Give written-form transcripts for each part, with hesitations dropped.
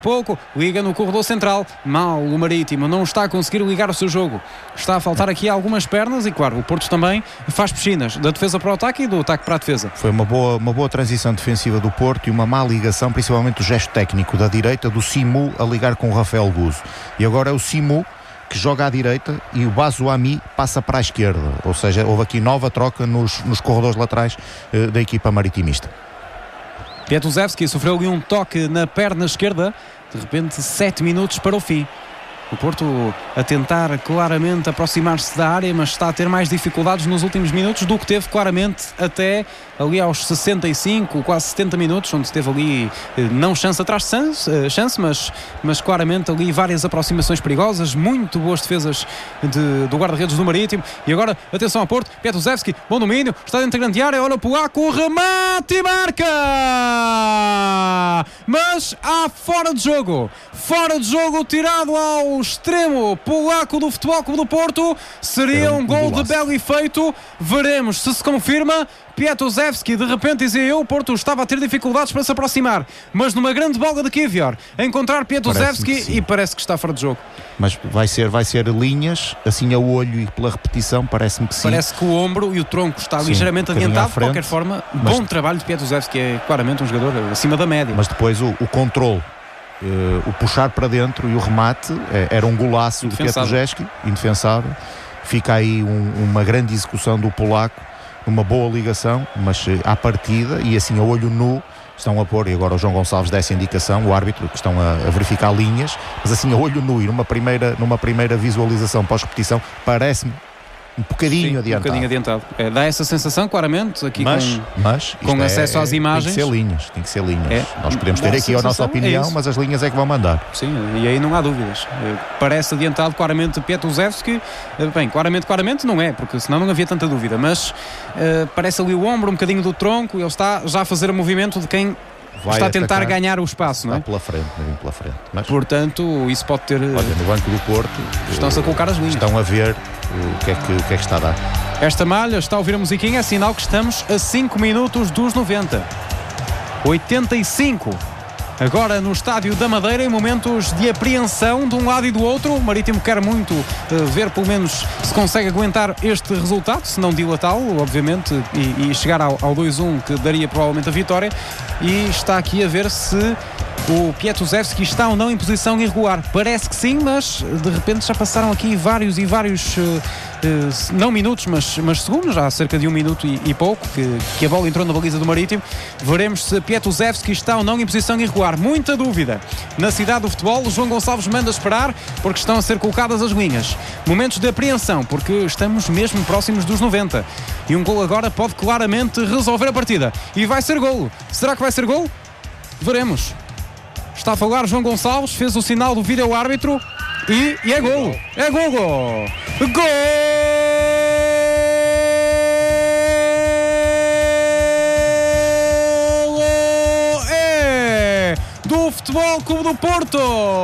Pouco, liga no corredor central, mal o Marítimo, não está a conseguir ligar o seu jogo, está a faltar aqui algumas pernas e claro, o Porto também faz piscinas, da defesa para o ataque e do ataque para a defesa. Foi uma boa transição defensiva do Porto e uma má ligação, principalmente o gesto técnico da direita do Simu a ligar com o Rafael Guzo, e agora é o Simu que joga à direita e o Bazoami passa para a esquerda, ou seja, houve aqui nova troca nos corredores laterais da equipa maritimista. Pietuzewski sofreu ali um toque na perna esquerda, de repente 7 minutos para o fim. O Porto a tentar claramente aproximar-se da área, mas está a ter mais dificuldades nos últimos minutos do que teve claramente até ali aos 65, quase 70 minutos, onde teve ali não chance atrás de chance, mas claramente ali várias aproximações perigosas, muito boas defesas do guarda-redes do Marítimo. E agora, atenção ao Porto, Pietuzewski, bom domínio, está dentro da grande área, olha o Polaco, remate e marca! Mas há fora de jogo, tirado ao extremo polaco do Futebol Clube do Porto, seria um gol de belo efeito, veremos se confirma. Pietuzewski, de repente dizia eu, o Porto estava a ter dificuldades para se aproximar, mas numa grande bola de Kivior, a encontrar Pietuzewski e parece que está fora de jogo. Mas vai ser linhas, assim a olho e pela repetição, parece-me que sim. Parece que o ombro e o tronco está ligeiramente adiantado, de qualquer forma, bom trabalho de Pietuzewski, é claramente um jogador acima da média. Mas depois o controle, o puxar para dentro e o remate, era um golaço do Pietuzewski, indefensável. Fica aí uma grande execução do polaco, uma boa ligação, mas à partida e assim a olho nu estão a pôr, e agora o João Gonçalves dá essa indicação, o árbitro, que estão a verificar linhas, mas assim a olho nu e numa primeira visualização pós-repetição parece-me um bocadinho adiantado. Dá essa sensação claramente aqui com acesso às imagens. Tem que ser linhas. Nós podemos ter aqui a nossa opinião, mas as linhas é que vão mandar. Sim, e aí não há dúvidas. Parece adiantado claramente Pietuzewski. Bem, claramente não é, porque senão não havia tanta dúvida, mas parece ali o ombro, um bocadinho do tronco, ele está já a fazer o movimento de quem está a tentar ganhar o espaço, não é? Pela frente. Mas, portanto, isso pode ter... Olha, no banco do Porto estão-se a colocar as linhas. Estão a ver o que é que está a dar. Esta malha, está a ouvir a musiquinha, é sinal que estamos a 5 minutos dos 90. 85. Agora no Estádio da Madeira, em momentos de apreensão de um lado e do outro. O Marítimo quer muito ver pelo menos se consegue aguentar este resultado, se não dilatá-lo, obviamente, e chegar ao 2-1, que daria provavelmente a vitória. E está aqui a ver se o Pietuzewski está ou não em posição irregular. Parece que sim, mas de repente já passaram aqui vários não minutos, mas segundos, já há cerca de 1 minuto e pouco que a bola entrou na baliza do Marítimo. Veremos se Pietuzewski está ou não em posição irregular. Muita dúvida na cidade do futebol. João Gonçalves manda esperar, porque estão a ser colocadas as linhas. Momentos de apreensão, porque estamos mesmo próximos dos 90. E um gol agora pode claramente resolver a partida. E vai ser golo. Será que vai ser golo? Veremos. Está a falar João Gonçalves, fez o sinal do vídeo árbitro e é golo. É golo. Gol! É do Futebol Clube do Porto.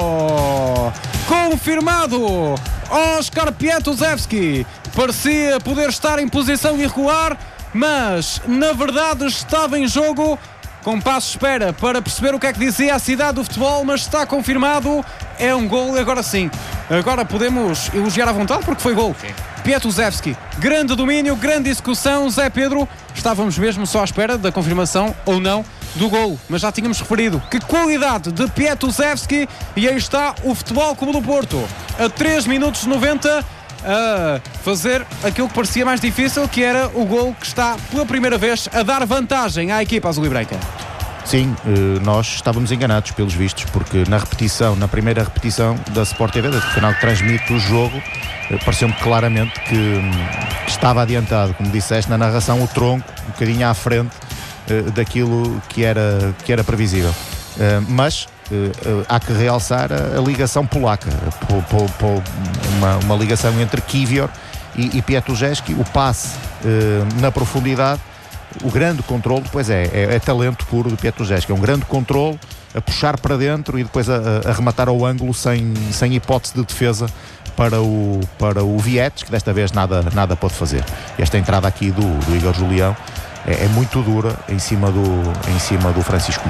Confirmado. Oskar Pietuzewski parecia poder estar em posição irregular, mas na verdade estava em jogo. Com passo espera para perceber o que é que dizia a cidade do futebol, mas está confirmado, é um gol. Agora sim, agora podemos elogiar à vontade porque foi gol. Pietuzewski, grande domínio, grande execução. Zé Pedro, estávamos mesmo só à espera da confirmação ou não do gol, mas já tínhamos referido que qualidade de Pietuzewski. E aí está o Futebol Clube do Porto a 3 minutos 90 a fazer aquilo que parecia mais difícil, que era o gol que está pela primeira vez a dar vantagem à equipa azul e branca. Sim, nós estávamos enganados pelos vistos, porque na primeira repetição da Sport TV, do canal que transmite o jogo, pareceu-me claramente que estava adiantado, como disseste na narração, o tronco um bocadinho à frente daquilo que era previsível. Mas há que realçar a ligação polaca, uma ligação entre Kivior e Pietuzewski, o passe na profundidade, o grande controle. Depois é talento puro do Pietuzewski, é um grande controle, a puxar para dentro e depois a rematar ao ângulo sem hipótese de defesa para o Vietes, que desta vez nada pode fazer. Esta entrada aqui do Igor Julião é muito dura em cima do Francisco Moura.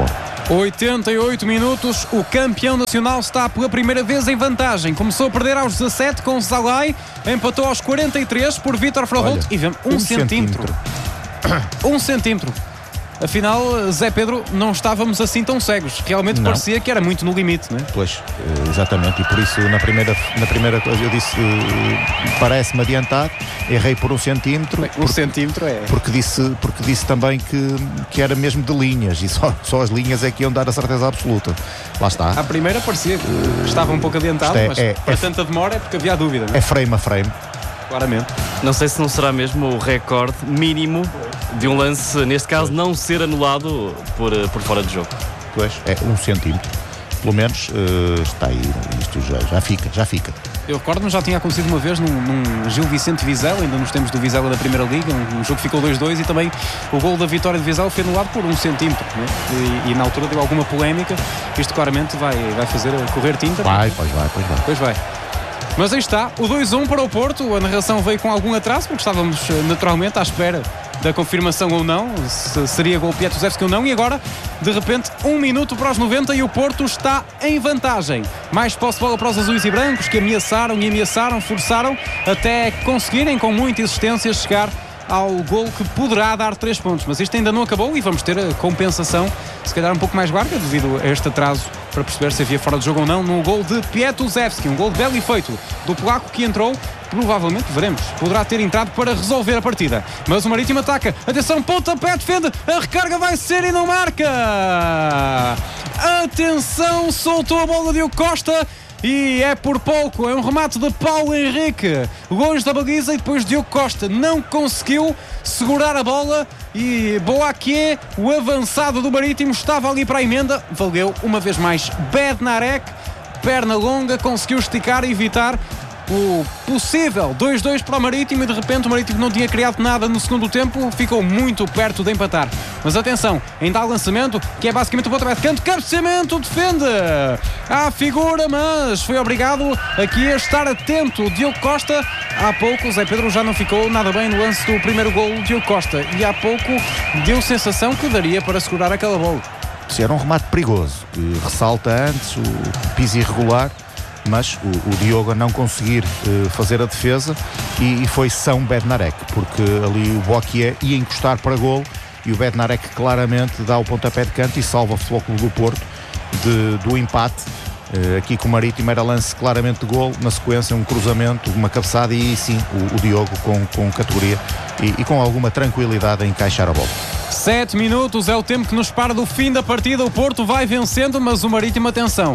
88 minutos, o campeão nacional está pela primeira vez em vantagem. Começou a perder aos 17 com Zalai, empatou aos 43 por Vítor Fraholt e vemos 1 centímetro. 1 centímetro. Afinal, Zé Pedro, não estávamos assim tão cegos. Realmente não. Parecia que era muito no limite, não é? Pois, exatamente. E por isso, na primeira coisa, eu disse, parece-me adiantado. Errei por 1 centímetro. Bem, 1 centímetro é... Porque disse também que era mesmo de linhas. E só as linhas é que iam dar a certeza absoluta. Lá está. À primeira parecia que estava um pouco adiantado, mas para tanta demora é porque havia dúvida, não é? É frame a frame. Claramente. Não sei se não será mesmo o recorde mínimo de um lance, neste caso, não ser anulado por fora de jogo. Pois, é 1 centímetro. Pelo menos está aí, isto já fica. Eu recordo-me, já tinha acontecido uma vez num Gil Vicente Vizela, ainda nos tempos do Vizela da Primeira Liga, um jogo que ficou 2-2 e também o gol da vitória de Vizela foi anulado por 1 centímetro, né? E na altura deu alguma polémica. Isto claramente vai fazer correr tinta. Pois vai. Mas aí está, o 2-1 para o Porto. A narração veio com algum atraso, porque estávamos naturalmente à espera da confirmação ou não, se seria gol Pietuzewski ou não, e agora, de repente, 1 minuto para os 90 e o Porto está em vantagem. Mais posse de bola para os azuis e brancos, que ameaçaram, forçaram, até conseguirem, com muita insistência, chegar ao gol que poderá dar 3 pontos. Mas isto ainda não acabou e vamos ter a compensação, se calhar um pouco mais larga, devido a este atraso, para perceber se havia fora de jogo ou não, no gol de Pietuzewski, um gol belo e feito do polaco que entrou, provavelmente, veremos, poderá ter entrado para resolver a partida. Mas o Marítimo ataca, atenção, pontapé, defende, a recarga vai ser e não marca! Atenção, soltou a bola de Diogo Costa, e é por pouco, é um remate de Paulo Henrique, longe da baliza, e depois Diogo Costa não conseguiu segurar a bola e Boaquier, o avançado do Marítimo, estava ali para a emenda. Valeu uma vez mais Bednarek, perna longa, conseguiu esticar e evitar o possível 2-2 para o Marítimo, e de repente o Marítimo não tinha criado nada no segundo tempo, ficou muito perto de empatar. Mas atenção, ainda há lançamento, que é basicamente o pontapé de canto, cabeceamento, defende à figura, mas foi obrigado aqui a estar atento o Diogo Costa. Há pouco o Zé Pedro já não ficou nada bem no lance do primeiro gol do Diogo Costa, e há pouco deu sensação que daria para segurar aquela bola. Era um remate perigoso, que ressalta antes o piso irregular, mas o Diogo a não conseguir fazer a defesa, e foi São Bednarek, porque ali o Boaquier ia encostar para golo e o Bednarek claramente dá o pontapé de canto e salva o Futebol Clube do Porto do empate. Aqui com o Marítimo era lance claramente de golo, na sequência um cruzamento, uma cabeçada, e sim o Diogo com categoria e com alguma tranquilidade a encaixar a bola. 7 minutos é o tempo que nos para do fim da partida. O Porto vai vencendo, mas o Marítimo, atenção,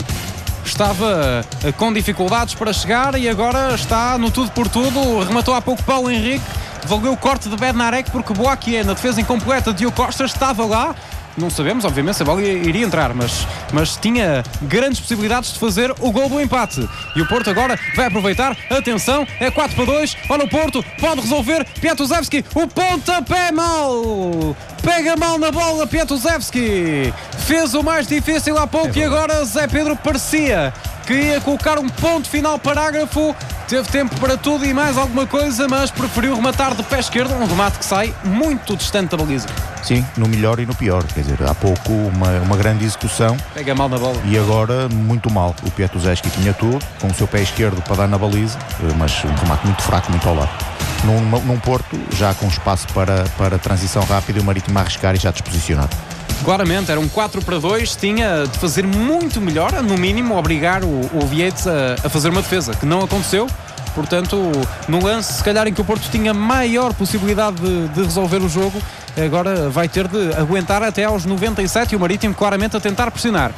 estava com dificuldades para chegar e agora está no tudo por tudo. Rematou há pouco Paulo Henrique, devolveu o corte de Bednarek, porque Boaquier, na defesa incompleta de Diogo Costa, estava lá. Não sabemos, obviamente, se a bola iria entrar, mas tinha grandes possibilidades de fazer o gol do empate. E o Porto agora vai aproveitar. Atenção, é 4-2. Olha o Porto, pode resolver. Pietuzewski, o pontapé mal. Pega mal na bola Pietuzewski. Fez o mais difícil há pouco e agora Zé Pedro parecia que ia colocar um ponto final, parágrafo. Teve tempo para tudo e mais alguma coisa, mas preferiu rematar de pé esquerdo, um remate que sai muito distante da baliza. Sim, no melhor e no pior, quer dizer, há pouco uma grande execução. Pega mal na bola. E agora muito mal. O Pietuzewski tinha tudo, com o seu pé esquerdo para dar na baliza, mas um remate muito fraco, muito ao lado. Num Porto, já com espaço para transição rápida, e o Marítimo a arriscar e já disposicionado. Claramente, era um 4-2, tinha de fazer muito melhor, no mínimo obrigar o Vietes a fazer uma defesa, que não aconteceu. Portanto, no lance, se calhar, em que o Porto tinha maior possibilidade de resolver o jogo, agora vai ter de aguentar até aos 97 e o Marítimo claramente a tentar pressionar.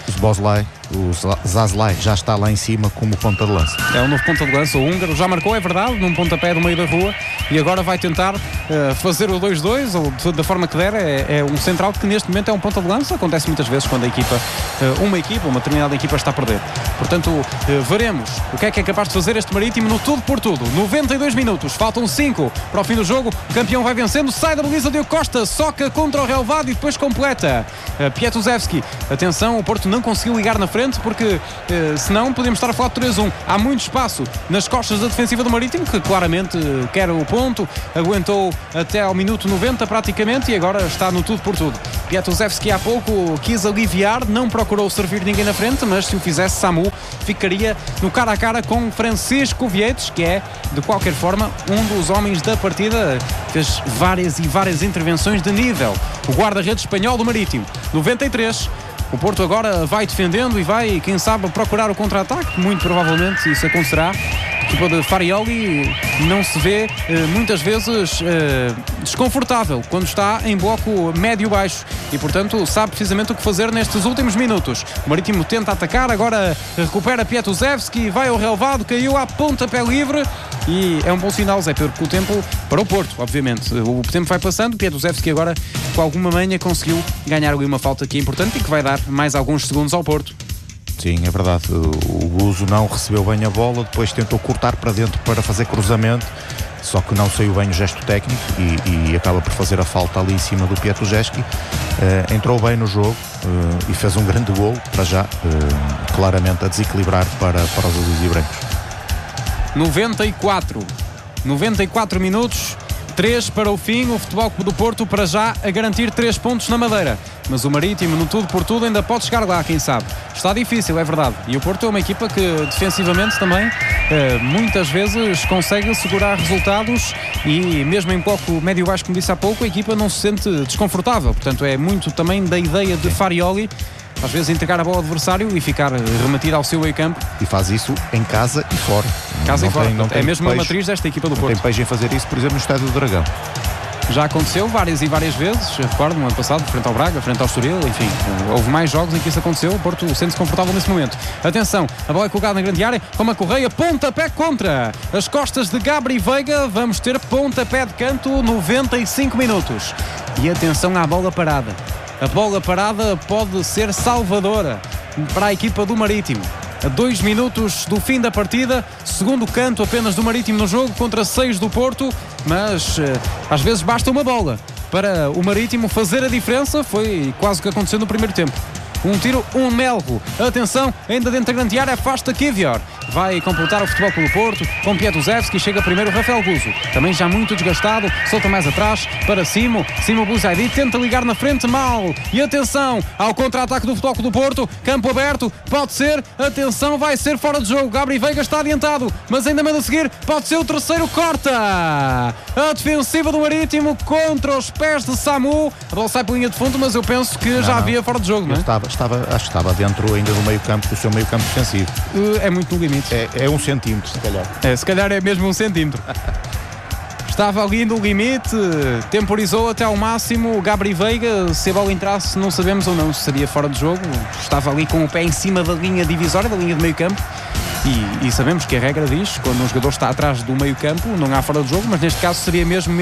O Zazlai já está lá em cima como ponta de lança. É um novo ponta de lança, o húngaro já marcou, é verdade, num pontapé do meio da rua, e agora vai tentar fazer o 2-2, ou da forma que der. É um central que neste momento é um ponta de lança. Acontece muitas vezes quando uma determinada equipa está a perder. Portanto, veremos o que é capaz de fazer este Marítimo no tudo por tudo. 92 minutos, faltam 5 para o fim do jogo. O campeão vai vencendo, sai da baliza Diogo Costa, soca contra o relevado e depois completa. Pietuzewski, atenção, o Porto não conseguiu ligar na frente. frente, porque senão podemos estar a falar de 3-1. Há muito espaço nas costas da defensiva do Marítimo, que claramente quer o ponto, aguentou até ao minuto 90 praticamente e agora está no tudo por tudo. Piatuzewski há pouco quis aliviar, não procurou servir ninguém na frente, mas se o fizesse, Samu ficaria no cara a cara com Francisco Vietes, que é de qualquer forma um dos homens da partida, fez várias e várias intervenções de nível. O guarda-redes espanhol do Marítimo. 93. O Porto agora vai defendendo e vai, quem sabe, procurar o contra-ataque. Muito provavelmente isso acontecerá. A equipa de Farioli não se vê muitas vezes desconfortável quando está em bloco médio-baixo e, portanto, sabe precisamente o que fazer nestes últimos minutos. O Marítimo tenta atacar, agora recupera Piatuzewski, vai ao relvado, caiu à pontapé livre e é um bom sinal, Zé Pedro, que o tempo para o Porto, obviamente. O tempo vai passando, Piatuzewski agora, com alguma manha, conseguiu ganhar ali uma falta que é importante e que vai dar mais alguns segundos ao Porto. Sim, é verdade. O Guzo não recebeu bem a bola, depois tentou cortar para dentro para fazer cruzamento, só que não saiu bem o gesto técnico e acaba por fazer a falta ali em cima do Piatuzewski. Entrou bem no jogo e fez um grande gol, para já, claramente a desequilibrar para os azuis e brancos. 94 minutos, 3 para o fim. O Futebol Clube do Porto para já a garantir 3 pontos na Madeira, mas o Marítimo no tudo por tudo ainda pode chegar lá, quem sabe. Está difícil, é verdade, e o Porto é uma equipa que defensivamente também muitas vezes consegue segurar resultados e mesmo em bloco médio-baixo, como disse há pouco, a equipa não se sente desconfortável. Portanto, é muito também da ideia de Farioli, às vezes entregar a bola ao adversário e ficar remetido ao seu meio-campo. E faz isso em casa e fora. Casa e fora. É mesmo a matriz desta equipa do Porto. Tem peixe em fazer isso, por exemplo, no Estádio do Dragão. Já aconteceu várias e várias vezes, recordo, no ano passado, frente ao Braga, frente ao Estoril, enfim, houve mais jogos em que isso aconteceu. O Porto sente-se confortável nesse momento. Atenção, a bola é colocada na grande área, com uma Correia, pontapé contra as costas de Gabri Veiga. Vamos ter pontapé de canto, 95 minutos. E atenção à bola parada. A bola parada pode ser salvadora para a equipa do Marítimo. A 2 minutos do fim da partida, segundo canto apenas do Marítimo no jogo contra 6 do Porto, mas às vezes basta uma bola para o Marítimo fazer a diferença. Foi quase o que aconteceu no primeiro tempo. Um tiro, um melro. Atenção, ainda dentro da grande área, afasta Kivior. Vai completar o Futebol Clube do Porto com Piatuzewski. Chega primeiro Rafael Guzo, também já muito desgastado, solta mais atrás para Simo Buzaidi, tenta ligar na frente, mal. E atenção ao contra-ataque do Futebol Clube do Porto, campo aberto, pode ser, atenção, vai ser fora de jogo. Gabri Veiga está adiantado, mas ainda manda seguir, pode ser o terceiro, corta. A defensiva do Marítimo contra os pés de Samu. A bola sai pela linha de fundo, mas eu penso que já havia fora de jogo, não é? Acho que estava dentro ainda do meio-campo, do seu meio-campo defensivo. É muito no limite. É 1 centímetro, se calhar. Se calhar é mesmo 1 centímetro. Estava ali no limite, temporizou até ao máximo. O Gabri Veiga, se a bola entrasse, não sabemos ou não se seria fora de jogo. Estava ali com o pé em cima da linha divisória, da linha de meio-campo. E sabemos que a regra diz, quando um jogador está atrás do meio-campo, não há fora de jogo, mas neste caso seria mesmo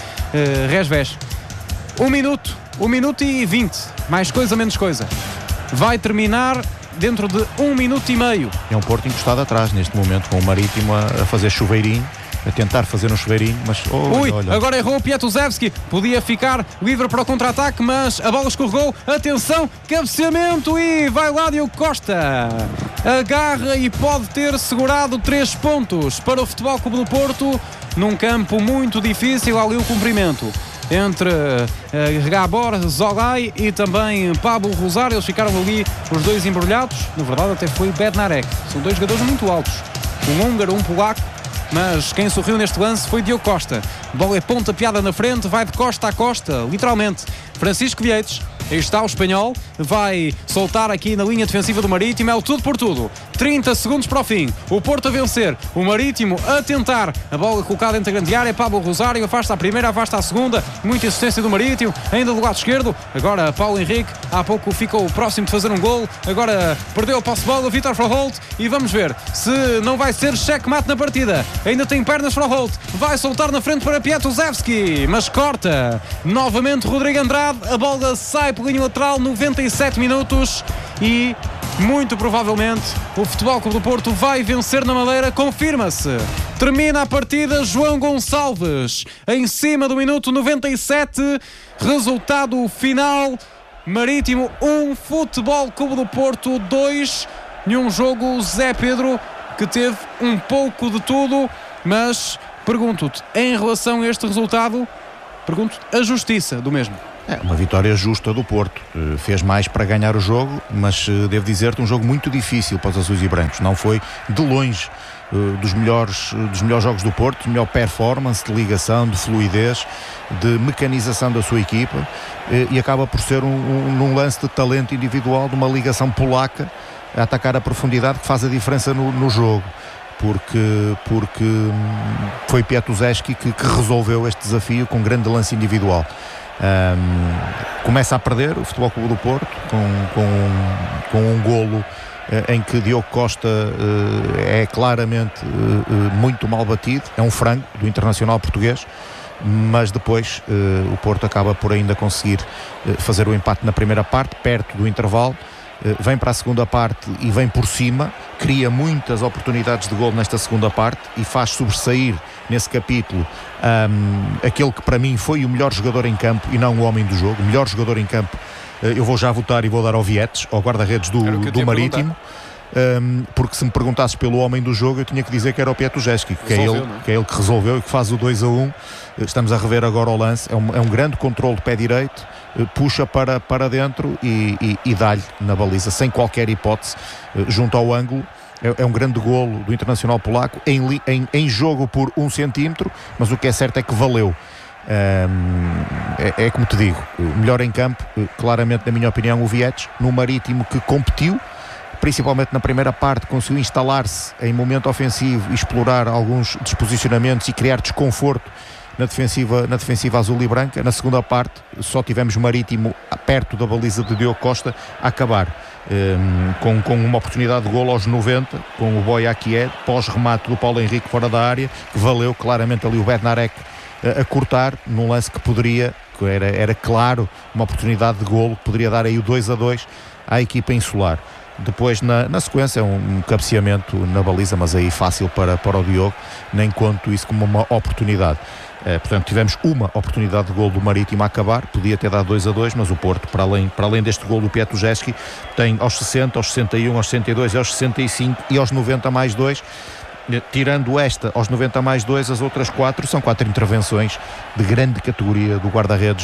resvés. 1 minuto e 20, mais coisa, menos coisa. Vai terminar dentro de 1 minuto e meio. É um Porto encostado atrás neste momento, com o Marítimo a fazer chuveirinho, a tentar fazer um chuveirinho, mas olha. Agora errou o Piatuzewski, podia ficar livre para o contra-ataque, mas a bola escorregou. Atenção, cabeceamento e vai lá Diogo Costa, agarra e pode ter segurado 3 pontos para o Futebol Clube do Porto num campo muito difícil. Ali o cumprimento entre Gabor Zolai e também Pablo Rosário. Eles ficaram ali os dois embrulhados. Na verdade até foi Bednarek. São 2 jogadores muito altos, um húngaro, um polaco, mas quem sorriu neste lance foi Diogo Costa. Bola é pontapeada na frente, vai de costa a costa, literalmente. Francisco Vietes, aí está o espanhol, vai soltar aqui na linha defensiva do Marítimo. É o tudo por tudo, 30 segundos para o fim, o Porto a vencer, o Marítimo a tentar, a bola colocada dentro da grande área. Pablo Rosário afasta a primeira, afasta a segunda, muita insistência do Marítimo, ainda do lado esquerdo. Agora Paulo Henrique, há pouco ficou próximo de fazer um gol, agora perdeu a posse de bola, Vítor Froholt, e vamos ver se não vai ser checkmate na partida. Ainda tem pernas Froholt, vai soltar na frente para Piatuzewski, mas corta novamente Rodrigo Andrade. A bola sai pela linha lateral, 97 minutos e muito provavelmente o Futebol Clube do Porto vai vencer na Madeira, confirma-se. Termina a partida João Gonçalves em cima do minuto 97, resultado final Marítimo 1, Futebol Clube do Porto 2, num jogo, Zé Pedro, que teve um pouco de tudo, mas pergunto-te, em relação a este resultado, pergunto a justiça do mesmo. É uma vitória justa do Porto, fez mais para ganhar o jogo, mas devo dizer-te, um jogo muito difícil para os azuis e brancos. Não foi de longe dos melhores jogos do Porto, de melhor performance, de ligação, de fluidez, de mecanização da sua equipa, e acaba por ser num lance de talento individual, de uma ligação polaca a atacar a profundidade, que faz a diferença no jogo, porque foi Piatuszewski que resolveu este desafio com um grande lance individual. Começa a perder o Futebol Clube do Porto com um golo em que Diogo Costa é claramente muito mal batido. É um frango do Internacional português, mas depois o Porto acaba por ainda conseguir fazer o empate na primeira parte, perto do intervalo. Vem para a segunda parte e vem por cima, cria muitas oportunidades de golo nesta segunda parte e faz sobressair nesse capítulo aquele que para mim foi o melhor jogador em campo e não o homem do jogo. O melhor jogador em campo, eu vou já votar e vou dar ao Vietes, ao guarda-redes do Marítimo, porque se me perguntasses pelo homem do jogo eu tinha que dizer que era o Piatuszewski, que é ele que resolveu e que faz o 2-1. Estamos a rever agora o lance, é um grande controle de pé direito, puxa para dentro e dá-lhe na baliza sem qualquer hipótese, junto ao ângulo. É um grande golo do Internacional polaco em jogo por 1 centímetro, mas o que é certo é que valeu. É como te digo, melhor em campo, claramente na minha opinião, o Vietes, no Marítimo, que competiu principalmente na primeira parte, conseguiu instalar-se em momento ofensivo e explorar alguns desposicionamentos e criar desconforto na defensiva azul e branca. Na segunda parte só tivemos Marítimo perto da baliza de Diogo Costa a acabar com uma oportunidade de golo aos 90, com o Boia Akié, pós-remate do Paulo Henrique fora da área, que valeu claramente ali o Bednarek a cortar num lance que era claro uma oportunidade de golo que poderia dar aí o 2-2 à equipa insular. Depois na sequência um cabeceamento na baliza, mas aí fácil para o Diogo, nem conto isso como uma oportunidade. Portanto, tivemos uma oportunidade de golo do Marítimo a acabar, podia ter dado 2-2, mas o Porto, para além deste golo do Piatuszewski, tem aos 60, aos 61, aos 62, aos 65 e aos 90 mais 2. Tirando esta aos 90 mais 2, as outras 4 são 4 intervenções de grande categoria do guarda-redes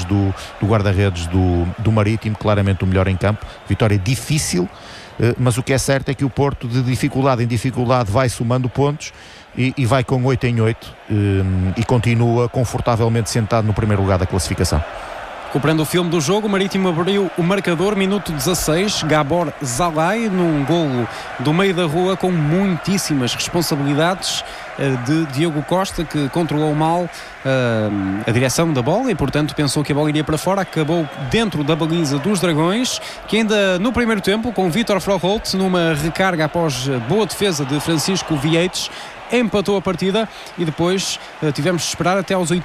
do Marítimo, claramente o melhor em campo. Vitória difícil, mas o que é certo é que o Porto, de dificuldade em dificuldade, vai somando pontos e vai com 8 em 8 e continua confortavelmente sentado no primeiro lugar da classificação. Recuperando o filme do jogo, o Marítimo abriu o marcador, minuto 16, Gabor Zalai, num golo do meio da rua com muitíssimas responsabilidades de Diogo Costa, que controlou mal a direção da bola e portanto pensou que a bola iria para fora, acabou dentro da baliza dos Dragões, que ainda no primeiro tempo, com Vítor Froholt numa recarga após boa defesa de Francisco Vietes, empatou a partida e depois tivemos de esperar até aos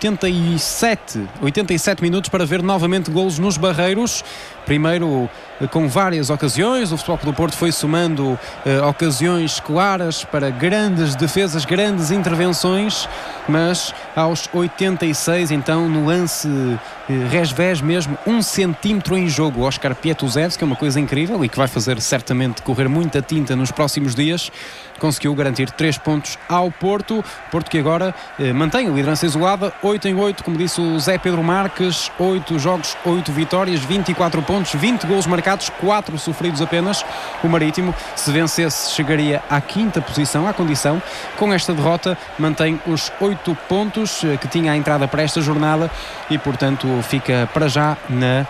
87 minutos para ver novamente golos nos Barreiros. Primeiro com várias ocasiões, o Futebol Clube do Porto foi somando ocasiões claras para grandes defesas, grandes intervenções, mas aos 86, então, no lance resvés mesmo, 1 centímetro em jogo, Oscar Piatuszewski, que é uma coisa incrível e que vai fazer certamente correr muita tinta nos próximos dias, conseguiu garantir 3 pontos ao Porto. Porto que agora mantém a liderança isolada, 8 em 8, como disse o Zé Pedro Marques, 8 jogos, 8 vitórias, 24 pontos, 20 golos marcados, 4 sofridos apenas. O Marítimo, se vencesse, chegaria à 5ª posição, à condição. Com esta derrota mantém os 8 pontos que tinha a entrada para esta jornada e portanto fica para já na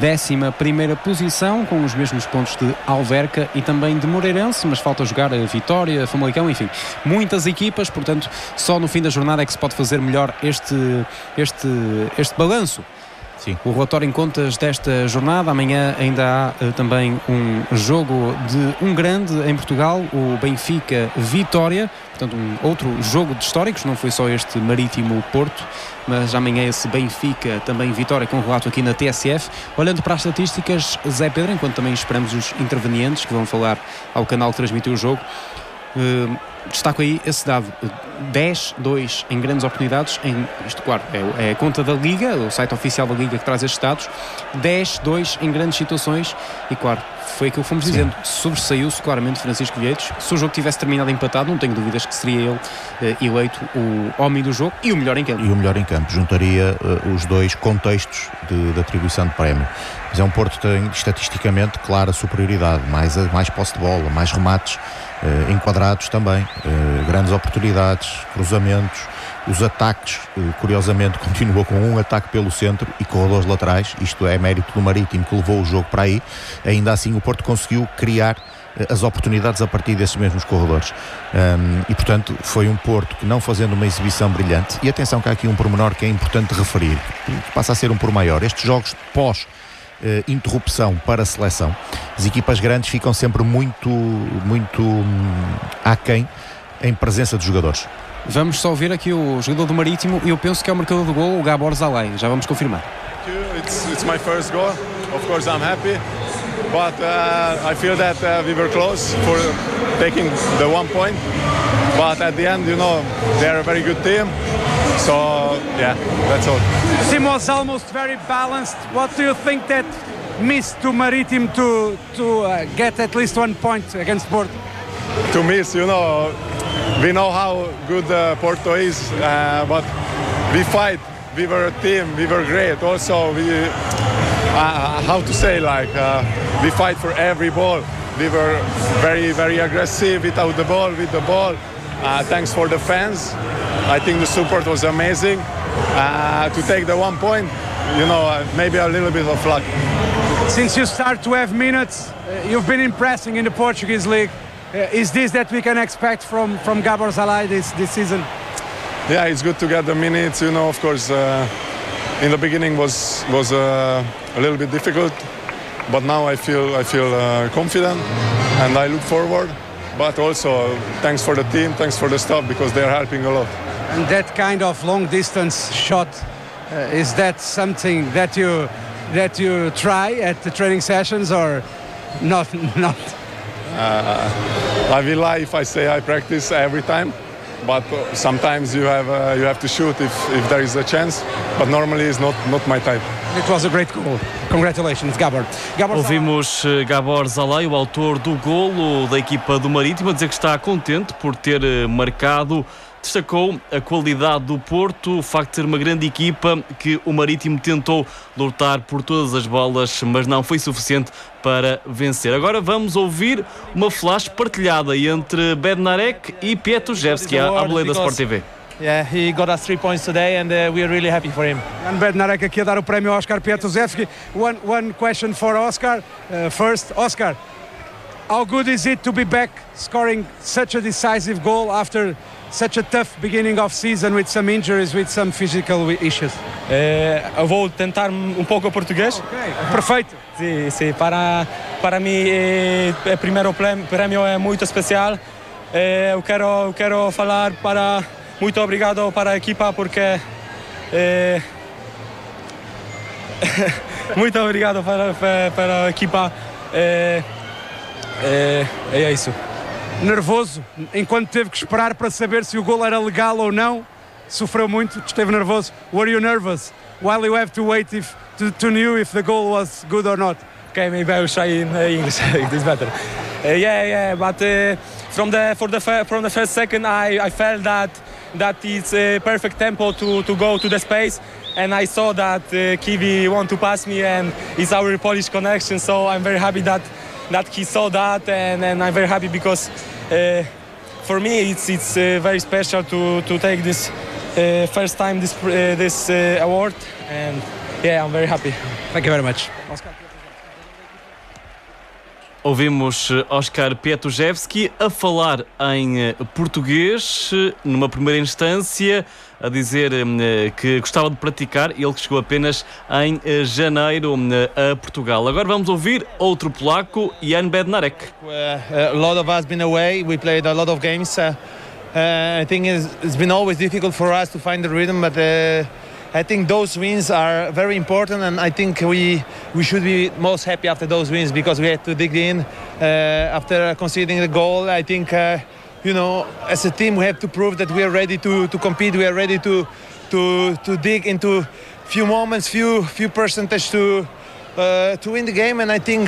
11ª posição, com os mesmos pontos de Alverca e também de Moreirense, mas falta jogar a Vitória, Famalicão, enfim, muitas equipas, portanto só no fim da jornada é que se pode fazer melhor este balanço. Sim. O relatório em contas desta jornada. Amanhã ainda há também um jogo de um grande em Portugal, o Benfica Vitória, portanto outro jogo de históricos, não foi só este Marítimo Porto, mas amanhã esse Benfica também Vitória, com um relato aqui na TSF. Olhando para as estatísticas, Zé Pedro, enquanto também esperamos os intervenientes que vão falar ao canal que transmitiu o jogo, Destaco aí esse dado, 10-2 em grandes oportunidades, isto claro, é a conta da Liga, o site oficial da Liga que traz estes dados, 10-2 em grandes situações, e claro, foi aquilo que fomos dizendo, sobressaiu-se claramente Francisco Vietos. Se o jogo tivesse terminado empatado, não tenho dúvidas que seria ele eleito o homem do jogo e o melhor em campo. E o melhor em campo, juntaria os dois contextos de atribuição de prémio. Mas é um Porto que tem estatisticamente clara superioridade, mais posse de bola, mais remates enquadrados também, grandes oportunidades, cruzamentos, os ataques, curiosamente continua com um ataque pelo centro e corredores laterais, isto é mérito do Marítimo que levou o jogo para aí. Ainda assim o Porto conseguiu criar as oportunidades a partir desses mesmos corredores, e portanto foi um Porto que, não fazendo uma exibição brilhante, e atenção que há aqui um pormenor que é importante referir, que passa a ser um por maior, estes jogos pós interrupção para a seleção, as equipas grandes ficam sempre muito aquém em presença de jogadores. Vamos só ver aqui o jogador do Marítimo, e eu penso que é o marcador do gol, o Gabor Zalai. Já vamos confirmar. It's my first goal. Of course I'm happy, but I feel that we were close for taking the 1 point, but at the end, they're a very good team. So yeah, that's all. The team was almost very balanced. What do you think that missed to Marítimo to get at least 1 point against Porto? To miss, we know how good Porto is, but we fight. We were a team. We were great. Also, how to say, we fight for every ball. We were very, very aggressive without the ball, with the ball. Thanks for the fans. I think the support was amazing. To take the 1 point, maybe a little bit of luck. Since you start to have minutes, you've been impressing in the Portuguese league. Is this that we can expect from Gabor Zalai this season? Yeah, it's good to get the minutes. Of course, in the beginning was a little bit difficult, but now I feel confident and I look forward. But also, thanks for the team, thanks for the staff, because they're helping a lot. And that kind of long distance shot, is that something that you try at the training sessions, or not? I will lie if I say I practice every time, but sometimes you have to shoot if there is a chance, but normally it's not my type. It was a great goal. Congratulations, Gabor. Ouvimos Gabor Zalai, o autor do golo da equipa do Marítimo, a dizer que está contente por ter marcado. Destacou a qualidade do Porto, o facto de ser uma grande equipa, que o Marítimo tentou lutar por todas as bolas, mas não foi suficiente para vencer. Agora vamos ouvir uma flash partilhada entre Bednarek e Pietruszewski, à boleia da Sport TV. Yeah, he got us 3 points today, and we are really happy for him. And Bednarek aqui a dar o prémio ao Oscar Pietruszewski. One question for Oscar. First, Oscar, how good is it to be back scoring such a decisive goal after such a tough beginning of season with some injuries, with some physical issues? Eu vou tentar pouco português. Okay, perfeito. Sim, para mim o primeiro prêmio é muito especial. Eu quero falar muito obrigado para a equipa, porque muito obrigado para a equipa. É isso. Nervoso, enquanto teve que esperar para saber se o gol era legal ou não, sofreu muito, esteve nervoso. Were you nervous while you have to wait to know if the goal was good or not? Okay, maybe I will try in English. It's better. Yeah, but from the first second, I felt that it's a perfect tempo to go to the space, and I saw that Kiwi want to pass me, and it's our Polish connection. So I'm very happy that he saw that, and I'm very happy because for me it's very special to take this first time this award, and yeah, I'm very happy. Thank you very much. Ouvimos Oscar Pietruszewski a falar em português, numa primeira instância, a dizer que gostava de praticar, ele que chegou apenas em janeiro a Portugal. Agora vamos ouvir outro polaco, Jan Bednarek. A lot of us been away, we played a lot of games. I think it's been always difficult for us to find the rhythm, but I think those wins are very important, and I think we should be most happy after those wins, because we had to dig in after conceding the goal. I think as a team, we have to prove that we are ready to compete. We are ready to dig into few moments, few percentage to win the game. And I think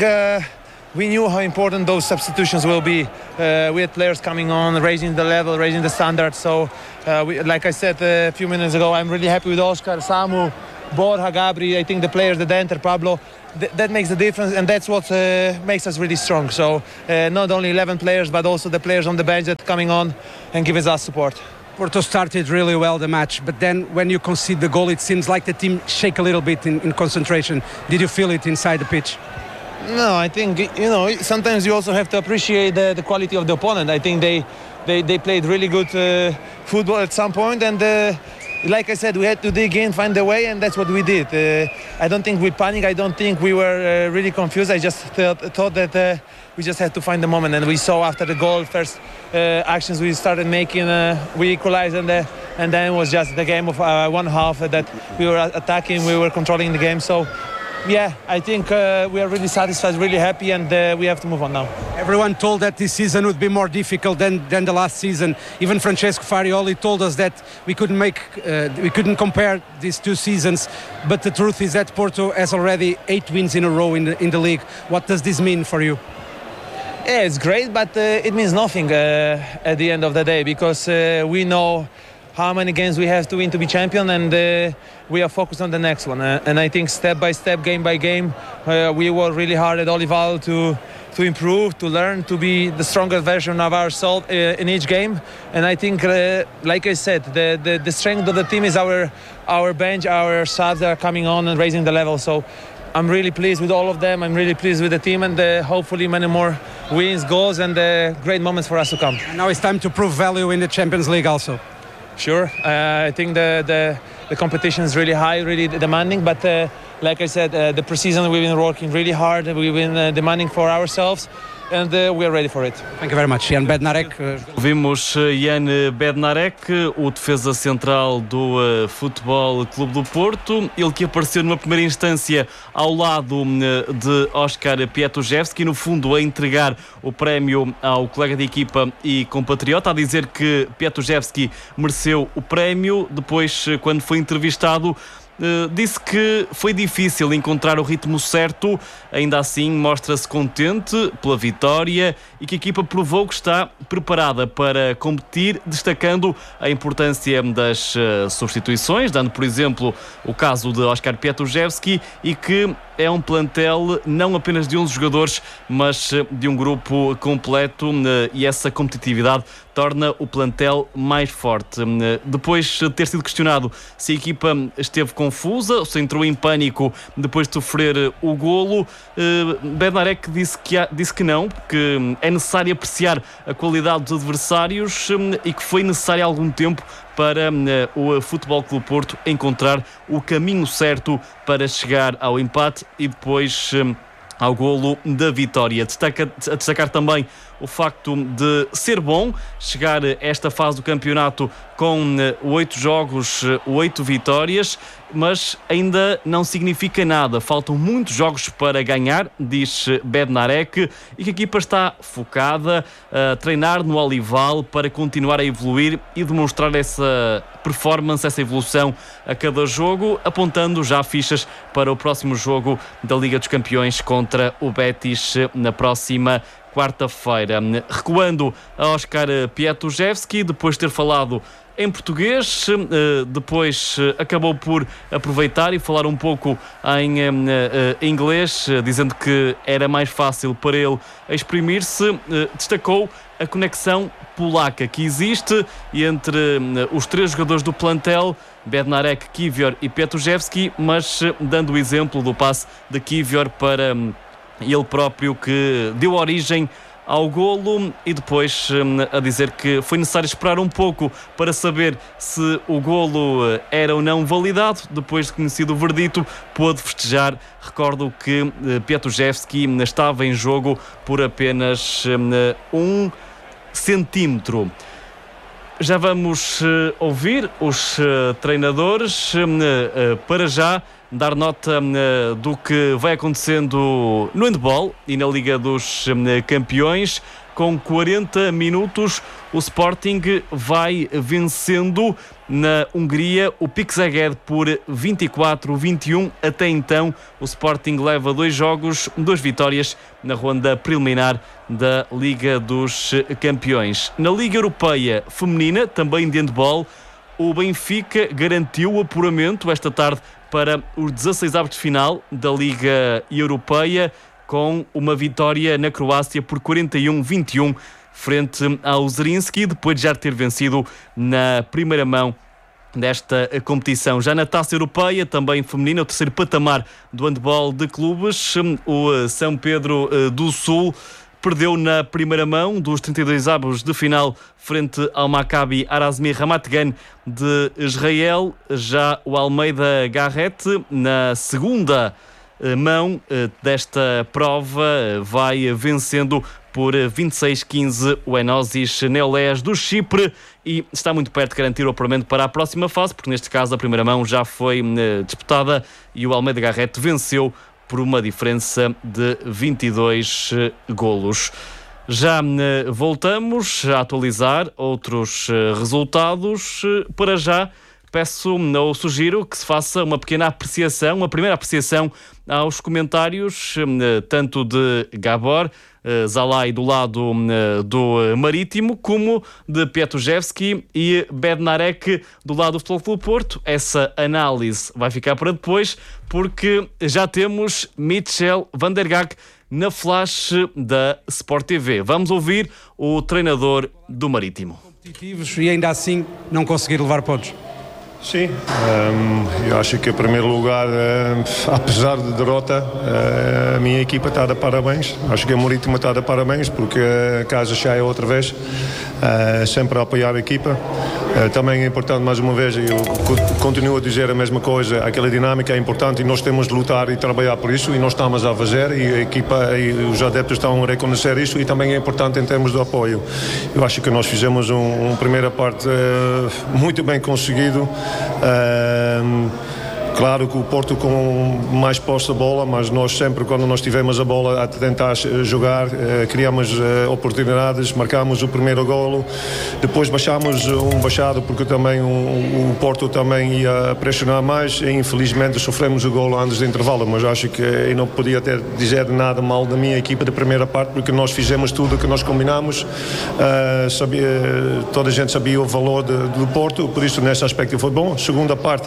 we knew how important those substitutions will be. We had players coming on, raising the level, raising the standard. So, like I said a few minutes ago, I'm really happy with Oscar, Samu, Borja, Gabri. I think the players that enter, Pablo, that makes the difference, and that's what makes us really strong. So not only 11 players, but also the players on the bench that are coming on and giving us support. Porto started really well the match, but then when you concede the goal, it seems like the team shake a little bit in concentration. Did you feel it inside the pitch? No, I think, sometimes you also have to appreciate the quality of the opponent. I think they played really good football at some point, and like I said, we had to dig in, find a way, and that's what we did. I don't think we panicked. I don't think we were really confused. I just thought that we just had to find the moment. And we saw after the goal, first actions we started making, we equalized, and then it was just the game of one half that we were attacking, we were controlling the game. So, yeah, I think we are really satisfied, really happy, and we have to move on now. Everyone told that this season would be more difficult than the last season. Even Francesco Farioli told us that we couldn't compare these two seasons. But the truth is that Porto has already 8 wins in a row in the league. What does this mean for you? Yeah, it's great, but it means nothing at the end of the day, because we know how many games we have to win to be champion, and we are focused on the next one. And I think step by step, game by game, we work really hard at Olival to improve, to learn, to be the stronger version of ourselves in each game. And I think, like I said, the strength of the team is our bench, our subs that are coming on and raising the level. So I'm really pleased with all of them. I'm really pleased with the team, and hopefully many more wins, goals, and great moments for us to come. And now it's time to prove value in the Champions League also. Sure, I think the competition is really high, really demanding, but like I said, the preseason we've been working really hard, we've been demanding for ourselves, and we are ready for it. Thank you very much. Jan Bednarek. Vimos Jan Bednarek, o defesa central do Futebol Clube do Porto, ele que apareceu numa primeira instância ao lado de Oscar Pietruszewski, no fundo a entregar o prémio ao colega de equipa e compatriota, a dizer que Pietruszewski mereceu o prémio. Depois, quando foi entrevistado, disse que foi difícil encontrar o ritmo certo, ainda assim mostra-se contente pela vitória e que a equipa provou que está preparada para competir, destacando a importância das substituições, dando por exemplo o caso de Oscar Pietruszewski, e que é um plantel não apenas de 11 jogadores, mas de um grupo completo, e essa competitividade torna o plantel mais forte. Depois de ter sido questionado se a equipa esteve confusa, se entrou em pânico depois de sofrer o golo, Bednarek disse que não, que é necessário apreciar a qualidade dos adversários e que foi necessário algum tempo para o Futebol Clube Porto encontrar o caminho certo para chegar ao empate e depois ao golo da vitória. A destacar também o facto de ser bom chegar a esta fase do campeonato com 8 jogos, 8 vitórias, mas ainda não significa nada. Faltam muitos jogos para ganhar, diz Bednarek, e que a equipa está focada a treinar no Olival para continuar a evoluir e demonstrar essa performance, essa evolução a cada jogo, apontando já fichas para o próximo jogo da Liga dos Campeões contra o Betis na próxima quarta-feira. Recuando a Oscar Pietruszewski, depois de ter falado em português, depois acabou por aproveitar e falar um pouco em inglês, dizendo que era mais fácil para ele exprimir-se. Destacou a conexão polaca que existe entre os 3 jogadores do plantel, Bednarek, Kiwior e Pietruszewski, mas dando o exemplo do passe de Kiwior para ele próprio, que deu origem ao golo, e depois a dizer que foi necessário esperar um pouco para saber se o golo era ou não validado. Depois de conhecido o verdito, pôde festejar. Recordo que Pietruszewski estava em jogo por apenas 1 centímetro. Já vamos ouvir os treinadores. Para já, dar nota do que vai acontecendo no handball e na Liga dos Campeões. com 40 minutos. O Sporting vai vencendo na Hungria o PIK Szeged por 24-21. Até então, o Sporting leva 2 jogos, 2 vitórias na ronda preliminar da Liga dos Campeões. Na Liga Europeia Feminina, também de handball, o Benfica garantiu o apuramento esta tarde para os 16avos de final da Liga Europeia, com uma vitória na Croácia por 41-21 frente ao Zrinski, depois de já ter vencido na primeira mão desta competição. Já na Taça Europeia, também feminina, o terceiro patamar do handball de clubes, o São Pedro do Sul perdeu na primeira mão dos 32avos de final frente ao Maccabi Arazmi Ramat Gan de Israel. Já o Almeida Garrett, na segunda mão desta prova, vai vencendo por 26-15 o Enosis Neolés do Chipre e está muito perto de garantir o apuramento para a próxima fase, porque neste caso a primeira mão já foi disputada e o Almeida Garrett venceu por uma diferença de 22 golos. Já voltamos a atualizar outros resultados. Para já, peço ou sugiro que se faça uma pequena apreciação, uma primeira apreciação aos comentários, tanto de Gabor Zalai do lado do Marítimo, como de Pietruszewski e Bednarek do lado do Futebol Clube Porto. Essa análise vai ficar para depois, porque já temos Mitchell van der Gaag na flash da Sport TV. Vamos ouvir o treinador do Marítimo. Competitivos e ainda assim não conseguir levar pontos. Sim, eu acho que em primeiro lugar, apesar de derrota, a minha equipa está a dar parabéns. Acho que a Marítimo está a dar parabéns, porque a casa cheia outra vez, sempre a apoiar a equipa. Também é importante, mais uma vez, eu continuo a dizer a mesma coisa, aquela dinâmica é importante e nós temos de lutar e trabalhar por isso, e nós estamos a fazer, e a equipa e os adeptos estão a reconhecer isso, e também é importante em termos de apoio. Eu acho que nós fizemos uma primeira parte muito bem conseguido. Claro que o Porto com mais posse de bola, mas nós sempre, quando nós tivemos a bola a tentar jogar, criamos oportunidades, marcámos o primeiro golo, depois baixámos baixado porque também o Porto também ia pressionar mais e infelizmente sofremos o golo antes do intervalo, mas acho que eu não podia dizer nada mal da minha equipa da primeira parte, porque nós fizemos tudo o que nós combinamos, toda a gente sabia o valor do Porto, por isso nesse aspecto foi bom. Segunda parte,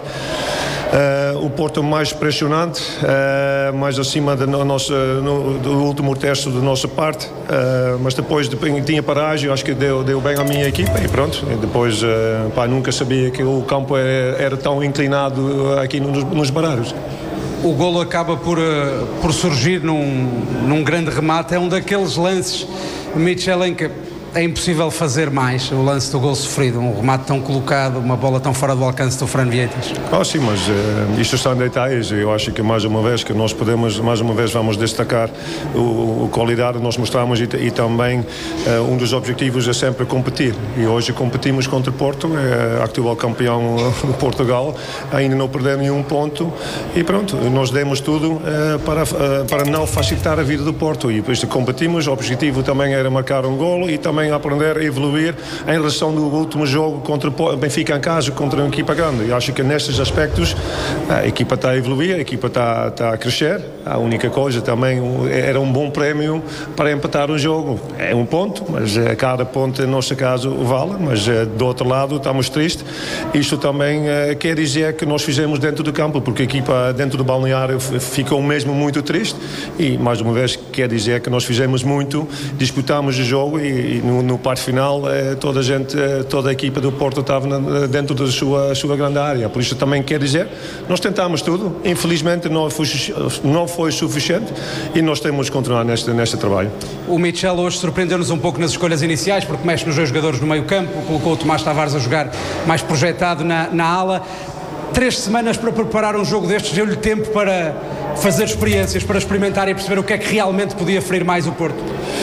o Porto mais pressionante, mais acima do último terço da nossa parte, mas depois tinha paragem, acho que deu bem à minha equipa e pronto. E depois nunca sabia que o campo era tão inclinado aqui nos barreiros. O golo acaba por surgir num grande remate, é um daqueles lances, Mitchell, em que é impossível fazer mais. O lance do gol sofrido, um remate tão colocado, uma bola tão fora do alcance do Fran Vieites. Sim, mas isto são detalhes. Eu acho que mais uma vez vamos destacar a qualidade que nós mostramos e também um dos objetivos é sempre competir. E hoje competimos contra o Porto, atual campeão de Portugal, ainda não perdemos nenhum ponto e pronto, nós demos tudo para não facilitar a vida do Porto e por isso competimos. O objetivo também era marcar um golo e também aprender a evoluir em relação do último jogo contra o Benfica em casa, contra uma equipa grande. Eu acho que nestes aspectos a equipa está a evoluir, a equipa está a crescer. A única coisa também era um bom prémio para empatar o jogo. É um ponto, mas cada ponto, no nosso caso, vale. Mas do outro lado, estamos tristes. Isto também quer dizer que nós fizemos dentro do campo, porque a equipa dentro do balneário ficou mesmo muito triste. E, mais uma vez, quer dizer que nós fizemos muito, disputamos o jogo e no parte final toda a equipa do Porto estava dentro da sua grande área. Por isso também quer dizer, nós tentámos tudo, infelizmente não foi suficiente e nós temos de continuar neste trabalho. O Mitchell hoje surpreendeu-nos um pouco nas escolhas iniciais, porque mexe nos dois jogadores no meio campo, colocou o Tomás Tavares a jogar mais projetado na ala. 3 semanas para preparar um jogo destes, deu-lhe tempo para fazer experiências, para experimentar e perceber o que é que realmente podia ferir mais o Porto?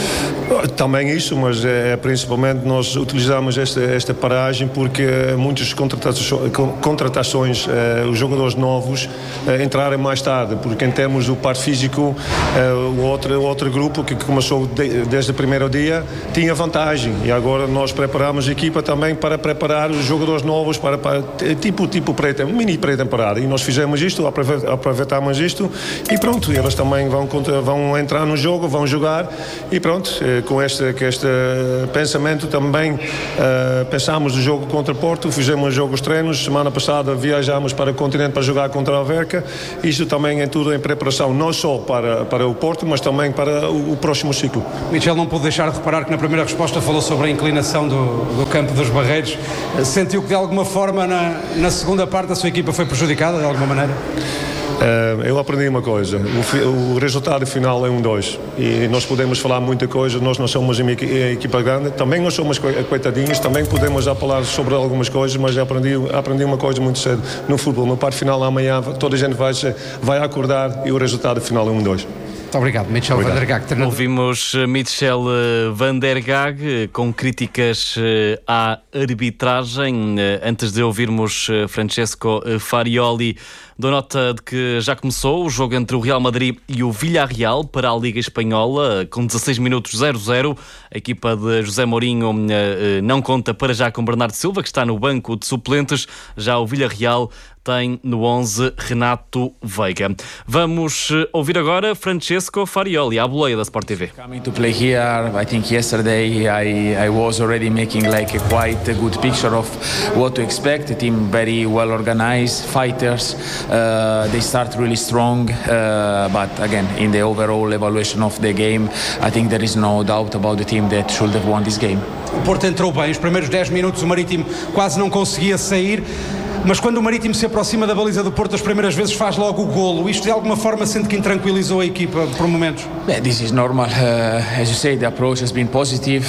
Também isso, mas principalmente nós utilizamos esta paragem porque muitas contratações, os jogadores novos entrarem mais tarde, porque em termos do parte físico, o outro grupo que começou desde o primeiro dia tinha vantagem, e agora nós preparamos a equipa também para preparar os jogadores novos para tipo mini pré-temporada, e nós fizemos isto, aproveitamos isto e pronto, eles também vão entrar no jogo, vão jogar e pronto, com este pensamento também pensámos no jogo contra Porto, fizemos jogos treinos, semana passada viajámos para o continente para jogar contra a Alverca, isto também é tudo em preparação, não só para o Porto, mas também para o próximo ciclo. Michel não pôde deixar de reparar que na primeira resposta falou sobre a inclinação do campo dos Barreiros. Sentiu que de alguma forma na segunda parte a sua equipa foi prejudicada de alguma maneira? Eu aprendi uma coisa, o resultado final é 1-2 e nós podemos falar muita coisa, nós não somos uma equipa grande, também nós somos coitadinhos, também podemos já falar sobre algumas coisas, mas aprendi uma coisa muito cedo no futebol, no parte final amanhã toda a gente vai acordar e o resultado final é 1-2. Muito obrigado, Michel van der Gaag. Ouvimos Michel van der Gaag com críticas à arbitragem. Antes de ouvirmos Francesco Farioli, dou nota de que já começou o jogo entre o Real Madrid e o Villarreal para a Liga Espanhola, com 16 minutos 0-0. A equipa de José Mourinho não conta para já com Bernardo Silva, que está no banco de suplentes. Já o Villarreal tem no 11 Renato Veiga. Vamos ouvir agora Francesco Farioli, à boleia da Sport TV. Coming to play here, I think yesterday I was already making like a quite a good picture of what to expect. A team very well organized, fighters. They start really strong, but again, in the overall evaluation of the game, I think there is no doubt about the team that should have won this game. O Porto entrou bem, os primeiros 10 minutos o Marítimo quase não conseguia sair, mas quando o Marítimo se aproxima da baliza do Porto as primeiras vezes faz logo o golo. Isto de alguma forma sente que intranquilizou a equipa por momentos? Yeah, this is normal. As you say, the approach has been positive.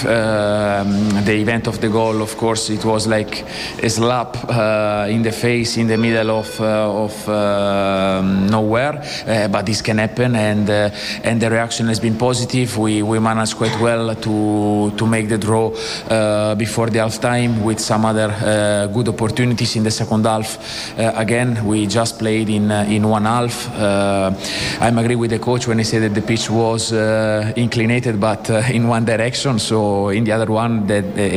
The event of the goal, of course, it was like a slap in the face in the middle of nowhere, but this can happen, and the reaction has been positive. We managed quite well to make the draw before the half time with some other good opportunities in the second half. Again, we just played in one half. I agree with the coach when he said that the pitch was inclinated, but in one direction. So in the other one,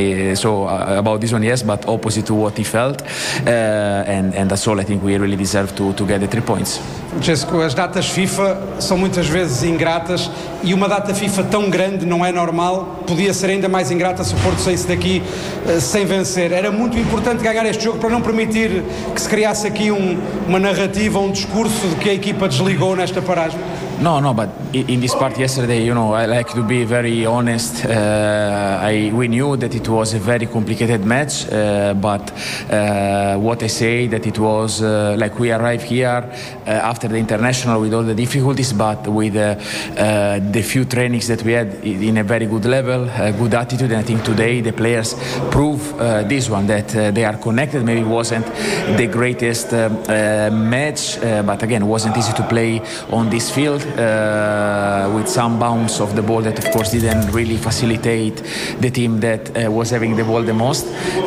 about this one, yes, but opposite to what he felt. And that's all. I think we really deserve to get the 3 points. Francesco, as datas FIFA são muitas vezes ingratas e uma data FIFA tão grande não é normal. Podia ser ainda mais ingrata se o Porto saísse daqui sem vencer. Era muito importante ganhar este jogo para não permitir que se criasse aqui uma narrativa, um discurso de que a equipa desligou nesta paragem. No, but in this part yesterday, I like to be very honest. We knew that it was a very complicated match, but what I say that it was like we arrived here after the international with all the difficulties, but with the few trainings that we had in a very good level, good attitude, and I think today the players prove this one, that they are connected. Maybe it wasn't the greatest match, but again, it wasn't easy to play on this field. With some bounce of the ball that of course didn't really facilitate the team that was having the ball the most,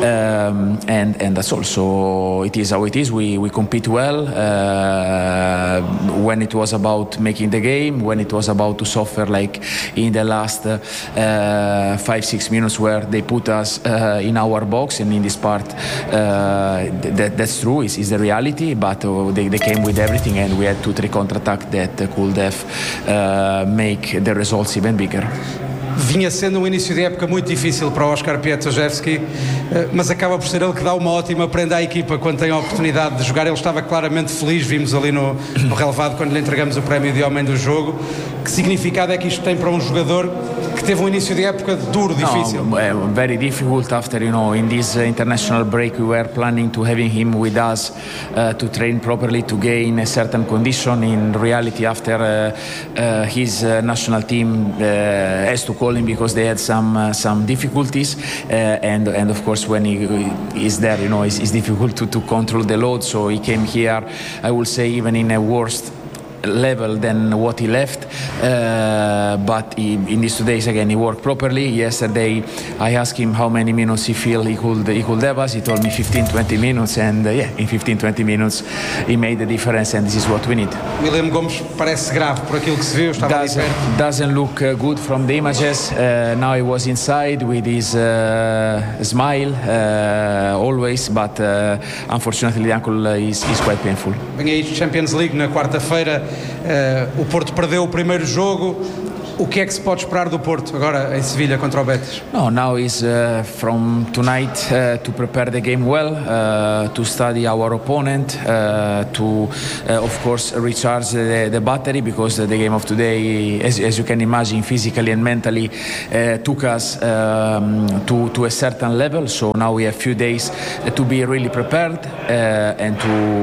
and that's also it is how it is. We compete well when it was about making the game, when it was about to suffer like in the last 5-6 minutes where they put us in our box, and in this part that's true, is the reality, but they came with everything, and we had 2-3 counter-attack that could have make the results even bigger. Vinha sendo um início de época muito difícil para o Oskar Piętrzewski, mas acaba por ser ele que dá uma ótima prenda à equipa quando tem a oportunidade de jogar. Ele estava claramente feliz, vimos ali no relevado quando lhe entregamos o prémio de homem do jogo. Que significado é que isto tem para um jogador que teve um início de época duro, difícil? Very difficult after, in this international break we were planning to having him with us to train properly, to gain a certain condition. In reality, after his national team has to call him because they had some difficulties, and of course when he is there, it's difficult to control the load. So he came here, I will say, even in a worst level than what he left, but in these 2 days again he worked properly. Yesterday I asked him how many minutes he feel he could have us. He told me 15-20 minutes, and in 15-20 minutes he made the difference, and this is what we need. William Gomes parece grave por aquilo que se viu, estava ali perto. Doesn't look good from the images. Now he was inside with his smile always, but unfortunately the ankle is quite painful. Vem aí Champions League na quarta-feira, o Porto perdeu o primeiro jogo. O que é que se pode esperar do Porto agora em Sevilha contra o Betis? No, now is from tonight to prepare the game well, to study our opponent, to of course recharge the battery, because the game of today, as you can imagine, physically and mentally took us to a certain level. So now we have few days to be really prepared and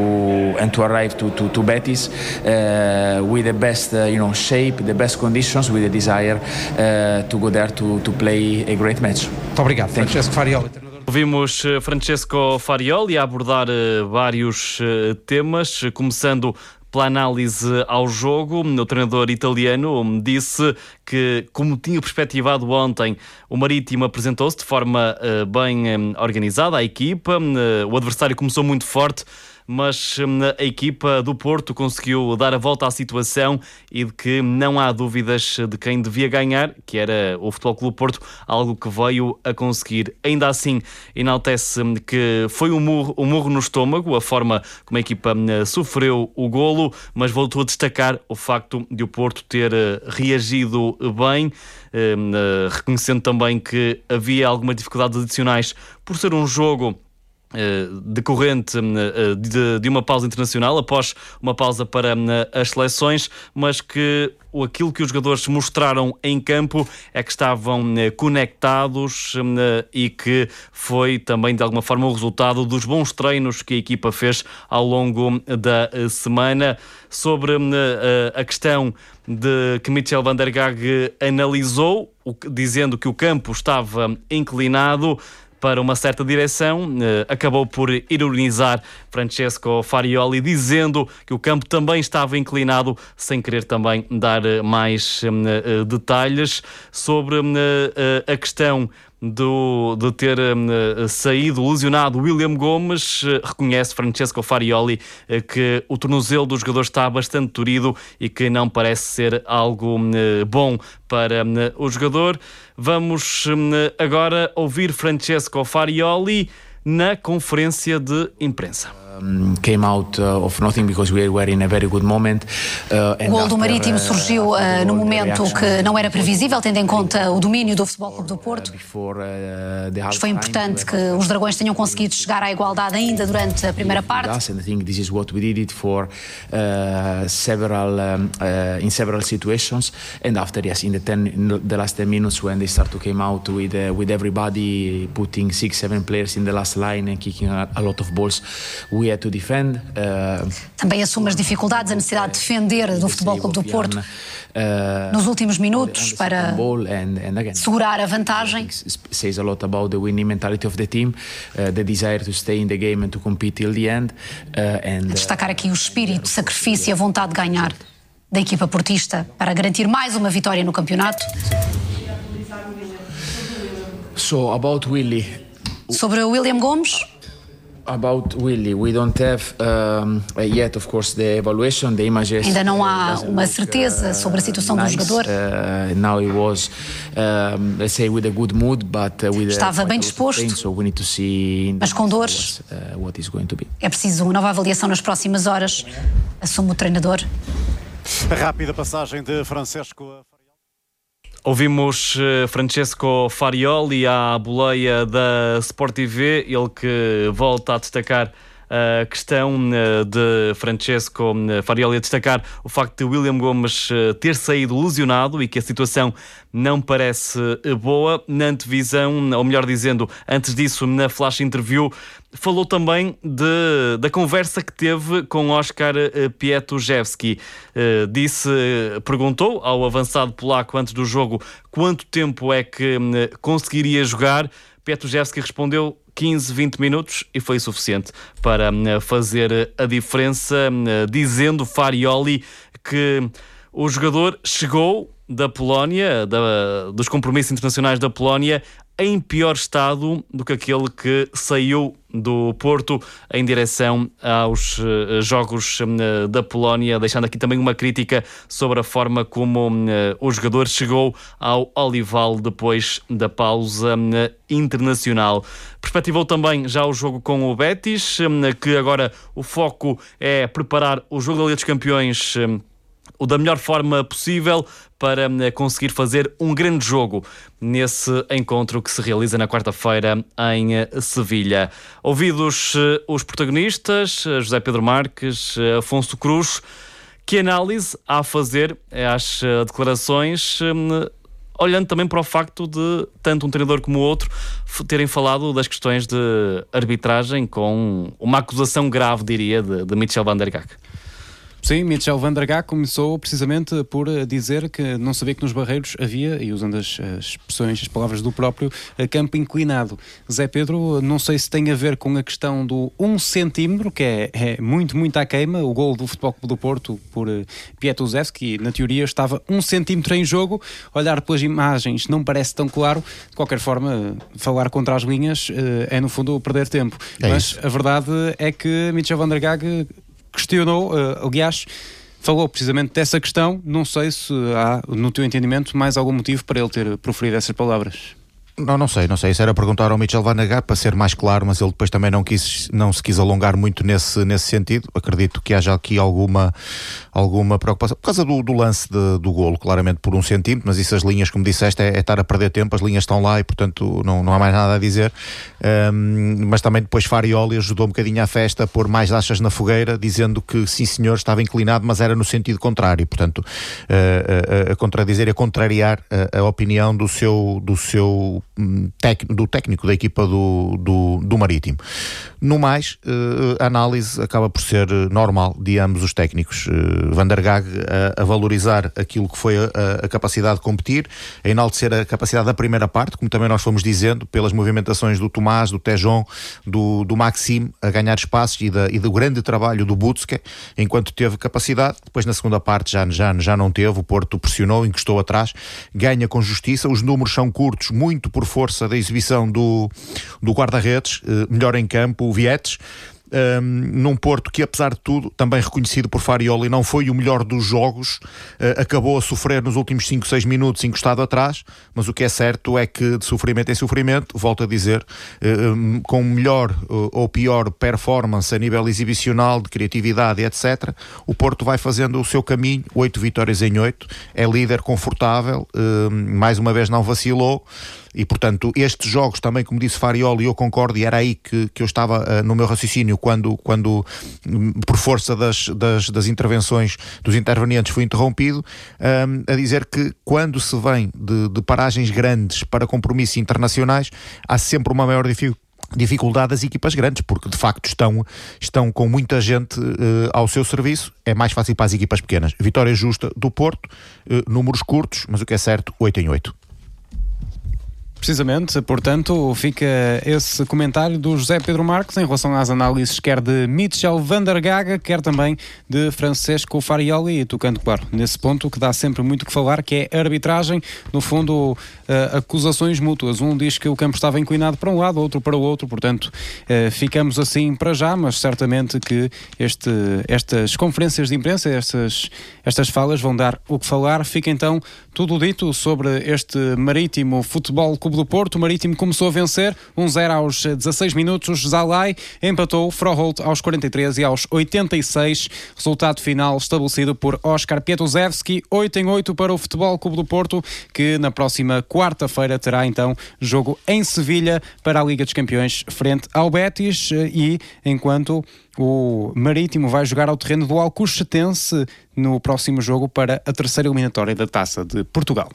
to arrive to Betis with the best shape, the best conditions, with the desire to go there to play a great match. Muito obrigado, Francesco Farioli. Ouvimos Francesco Farioli a abordar vários temas, começando pela análise ao jogo. O treinador italiano disse que, como tinha perspectivado ontem, o Marítimo apresentou-se de forma bem organizada à equipa. O adversário começou muito forte, mas a equipa do Porto conseguiu dar a volta à situação e de que não há dúvidas de quem devia ganhar, que era o Futebol Clube Porto, algo que veio a conseguir. Ainda assim, enaltece que foi um murro no estômago, a forma como a equipa sofreu o golo, mas voltou a destacar o facto de o Porto ter reagido bem, reconhecendo também que havia algumas dificuldades adicionais por ser um jogo decorrente de uma pausa internacional, após uma pausa para as seleções, mas que aquilo que os jogadores mostraram em campo é que estavam conectados e que foi também de alguma forma o resultado dos bons treinos que a equipa fez ao longo da semana. Sobre a questão de que Michel van der Gaag analisou, dizendo que o campo estava inclinado para uma certa direção, acabou por ironizar Francesco Farioli, dizendo que o campo também estava inclinado, sem querer também dar mais detalhes. Sobre a questão de ter saído lesionado William Gomes, reconhece Francesco Farioli que o tornozelo do jogador está bastante dorido e que não parece ser algo bom para o jogador. Vamos agora ouvir Francesco Farioli na conferência de imprensa. Came out of nothing because we were in a very good moment. O gol do Marítimo surgiu num momento que não era previsível, tendo em conta o domínio do Futebol Clube do Porto. Mas foi importante que os Dragões tenham conseguido chegar à igualdade ainda durante a primeira parte. And I think this is what we did it for in several situations. And after, yes, in the last 10 minutes when they start to come out with everybody putting 6-7 players in the last line and kicking a lot of balls, we had to defend. Também assume as dificuldades, a necessidade de defender do Futebol Clube do Porto nos últimos minutos para segurar a vantagem. Says a lot about the winning mentality of the team, the desire to stay in the game and to compete till the end. Destacar aqui o espírito de sacrifício e a vontade de ganhar da equipa portista para garantir mais uma vitória no campeonato. So about Willy. Sobre o William Gomes. About Willy, we don't have yet, of course, the evaluation, the images. Ainda não há uma certeza sobre a situação do jogador. Now he was, let's say, with a good mood, but with estava bem disposto, so we need to see mas com dores. What is going to be. É preciso uma nova avaliação nas próximas horas, assume o treinador. A rápida passagem de Francesco. Ouvimos Francesco Farioli à boleia da Sport TV, ele que volta a destacar a questão de Francesco Farioli, a destacar o facto de William Gomes ter saído lesionado e que a situação não parece boa. Na antevisão, ou melhor dizendo, antes disso, na flash interview, falou também da conversa que teve com Oskar Pietruszewski. Perguntou ao avançado polaco antes do jogo quanto tempo é que conseguiria jogar. Pietruszewski respondeu 15, 20 minutos e foi suficiente para fazer a diferença, dizendo Farioli que o jogador chegou da Polónia, dos compromissos internacionais da Polónia, em pior estado do que aquele que saiu do Porto em direção aos jogos da Polónia, deixando aqui também uma crítica sobre a forma como o jogador chegou ao Olival depois da pausa internacional. Perspectivou também já o jogo com o Betis, que agora o foco é preparar o jogo da Liga dos Campeões da melhor forma possível para conseguir fazer um grande jogo nesse encontro que se realiza na quarta-feira em Sevilha. Ouvidos os protagonistas, José Pedro Marques, Afonso Cruz, que análise há a fazer às declarações, olhando também para o facto de tanto um treinador como o outro terem falado das questões de arbitragem com uma acusação grave, diria, de Michel van der Gaag? Sim, Michel van der Gaag começou precisamente por dizer que não sabia que nos Barreiros havia, e usando as expressões, as palavras do próprio, campo inclinado. Zé Pedro, não sei se tem a ver com a questão do 1 centímetro, que é muito à queima, o gol do Futebol Clube do Porto por Pietuzewski, na teoria estava 1 centímetro em jogo, olhar pelas imagens não parece tão claro, de qualquer forma, falar contra as linhas é no fundo perder tempo. Mas a verdade é que Michel van der Gaag questionou, aliás, falou precisamente dessa questão. Não sei se há, no teu entendimento, mais algum motivo para ele ter proferido essas palavras. Não sei. Isso era perguntar ao Michel van der Gaag para ser mais claro, mas ele depois também não se quis alongar muito nesse sentido. Acredito que haja aqui alguma preocupação por causa do lance do golo, claramente por 1 centímetro, mas isso, as linhas, como disseste, é estar a perder tempo, as linhas estão lá e portanto não há mais nada a dizer. Mas também depois Farioli ajudou um bocadinho à festa a pôr mais achas na fogueira, dizendo que sim senhor, estava inclinado, mas era no sentido contrário, portanto a contradizer e a contrariar a opinião do técnico da equipa do Marítimo. No mais, a análise acaba por ser normal de ambos os técnicos. Van der Gaag a valorizar aquilo que foi a capacidade de competir, a enaltecer a capacidade da primeira parte, como também nós fomos dizendo, pelas movimentações do Tomás, do Tejon, do Maxime, a ganhar espaços e do grande trabalho do Butske, enquanto teve capacidade. Depois na segunda parte já não teve, o Porto pressionou, encostou atrás, ganha com justiça, os números são curtos, muito por força da exibição do guarda-redes, melhor em campo, o Vietes, num Porto que, apesar de tudo, também reconhecido por Farioli, não foi o melhor dos jogos, acabou a sofrer nos últimos 5, 6 minutos encostado atrás, mas o que é certo é que de sofrimento em sofrimento, volto a dizer, com melhor ou pior performance a nível exibicional, de criatividade, etc., o Porto vai fazendo o seu caminho, 8 vitórias em 8, é líder confortável, mais uma vez não vacilou. E, portanto, estes jogos também, como disse Farioli, eu concordo, e era aí que eu estava no meu raciocínio quando por força das intervenções dos intervenientes, fui interrompido, a dizer que quando se vem de paragens grandes para compromissos internacionais, há sempre uma maior dificuldade das equipas grandes, porque de facto estão com muita gente ao seu serviço. É mais fácil para as equipas pequenas. Vitória justa do Porto, números curtos, mas o que é certo, 8 em 8. Precisamente, portanto, fica esse comentário do José Pedro Marques em relação às análises quer de Michel van der Gaag, quer também de Francesco Farioli, e tocando, claro, nesse ponto que dá sempre muito que falar, que é a arbitragem, no fundo, acusações mútuas. Um diz que o campo estava inclinado para um lado, outro para o outro, portanto, ficamos assim para já, mas certamente que estas conferências de imprensa, estas falas vão dar o que falar. Fica então tudo dito sobre este Marítimo Futebol Clube do Porto. O Marítimo começou a vencer 1-0 aos 16 minutos. Zalai empatou Froholt aos 43 e aos 86. Resultado final estabelecido por Oscar Pietuzewski. 8 em 8 para o Futebol Clube do Porto, que na próxima quarta-feira terá então jogo em Sevilha para a Liga dos Campeões frente ao Betis, e enquanto o Marítimo vai jogar ao terreno do Alcochetense no próximo jogo para a terceira eliminatória da Taça de Portugal.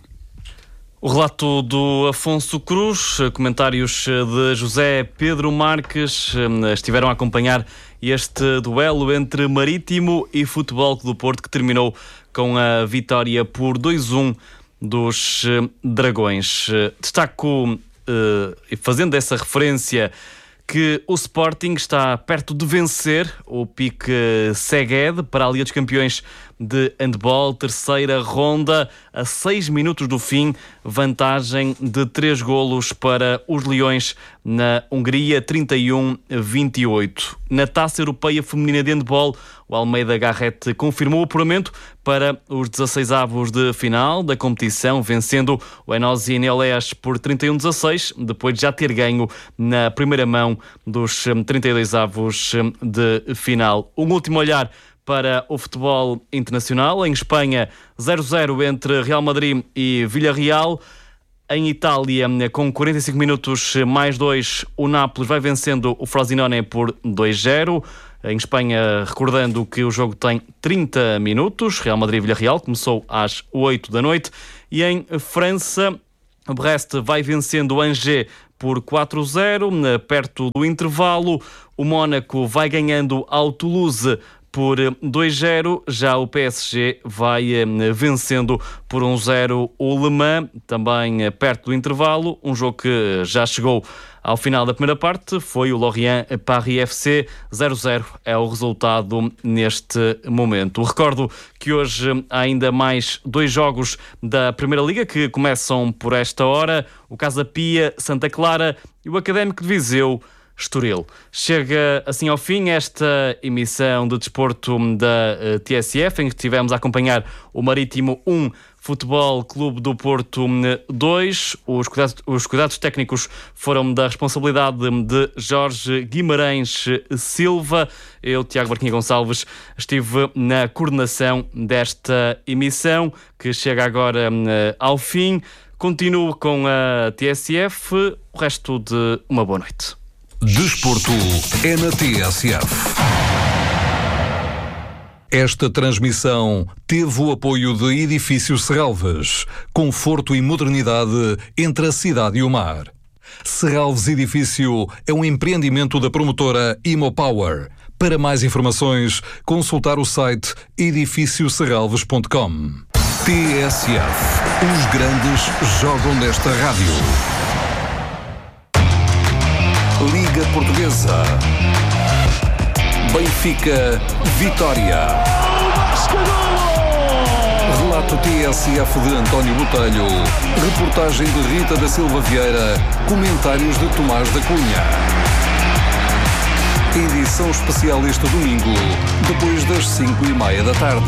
O relato do Afonso Cruz, comentários de José Pedro Marques, estiveram a acompanhar este duelo entre Marítimo e Futebol Clube do Porto, que terminou com a vitória por 2-1 dos Dragões. Destaco, fazendo essa referência, que o Sporting está perto de vencer o PIC Szeged para a Liga dos Campeões de handball, terceira ronda, a 6 minutos do fim, vantagem de 3 golos para os Leões na Hungria, 31-28. Na Taça Europeia Feminina de Handball, o Almeida Garrett confirmou o apuramento para os 16avos de final da competição, vencendo o Enosi Neolés por 31-16, depois de já ter ganho na primeira mão dos 32avos de final. Um último olhar para o futebol internacional. Em Espanha, 0-0 entre Real Madrid e Villarreal. Em Itália, com 45 minutos mais 2, o Nápoles vai vencendo o Frosinone por 2-0. Em Espanha, recordando que o jogo tem 30 minutos. Real Madrid e Villarreal começou às 8 da noite. E em França, o Brest vai vencendo o Angers por 4-0, perto do intervalo. O Mónaco vai ganhando ao Toulouse por 2-0, já o PSG vai vencendo por 1-0 o Le Mans, também perto do intervalo. Um jogo que já chegou ao final da primeira parte, foi o Lorient Paris FC, 0-0 é o resultado neste momento. Recordo que hoje há ainda mais 2 jogos da Primeira Liga que começam por esta hora, o Casa Pia, Santa Clara e o Académico de Viseu, Estoril. Chega assim ao fim esta emissão de desporto da TSF, em que estivemos a acompanhar o Marítimo 1, Futebol Clube do Porto 2. Os cuidados técnicos foram da responsabilidade de Jorge Guimarães Silva. Eu, Tiago Barquinha Gonçalves, estive na coordenação desta emissão, que chega agora ao fim. Continuo com a TSF. O resto de uma boa noite. Desporto é na TSF. Esta transmissão teve o apoio de Edifício Serralves, conforto e modernidade entre a cidade e o mar. Serralves Edifício é um empreendimento da promotora Imopower. Para mais informações, consultar o site edifícioserralves.com. TSF. Os grandes jogam nesta rádio. Liga Portuguesa. Benfica, Vitória. Relato TSF de António Botelho. Reportagem de Rita da Silva Vieira. Comentários de Tomás da Cunha. Edição especial este domingo, depois das 5:30 da tarde.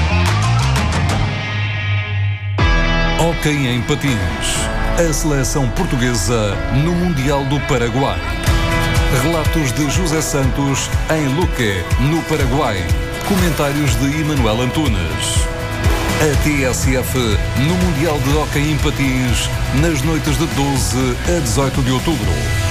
Hóquei em patins. A seleção portuguesa no Mundial do Paraguai. Relatos de José Santos em Luque, no Paraguai. Comentários de Emanuel Antunes. A TSF no Mundial de Hóquei em patins nas noites de 12 a 18 de outubro.